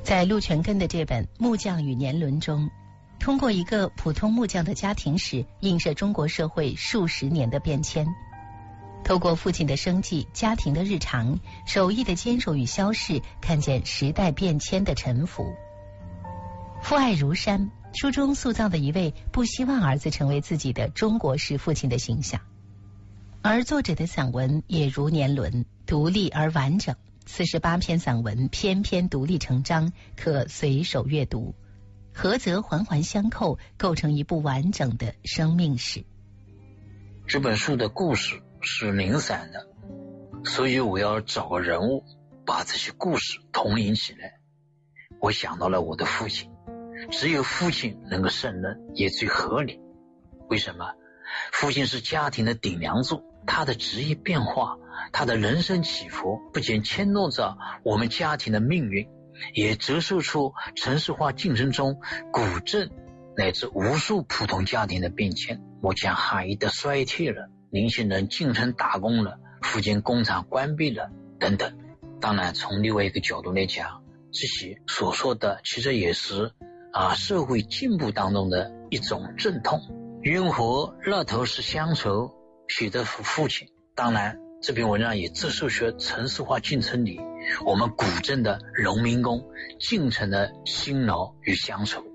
在陆全根的这本《木匠与年轮》中，通过一个普通木匠的家庭史，映射中国社会数十年的变迁。透过父亲的生计、家庭的日常、手艺的坚守与消逝，看见时代变迁的沉浮。父爱如山，书中塑造的一位不希望儿子成为自己的中国式父亲的形象。而作者的散文也如年轮，独立而完整，48篇散文篇篇独立成章，可随手阅读，合则环环相扣，构成一部完整的生命史。 这本书的故事是零散的，所以我要找个人物把这些故事统领起来。我想到了我的父亲，只有父亲能够胜任，也最合理。为什么？父亲是家庭的顶梁柱，他的职业变化，他的人生起伏，不仅牵动着我们家庭的命运，也折射出城市化进程中古镇乃至无数普通家庭的变迁。目前行业的衰退了，年轻人进城打工了，附近工厂关闭了等等。当然从另外一个角度来讲，这些所说的其实也是社会进步当中的一种阵痛。冤魂那头是乡愁写的父亲，当然这篇文章也折射出城市化进程里我们古镇的农民工进程的辛劳与乡愁。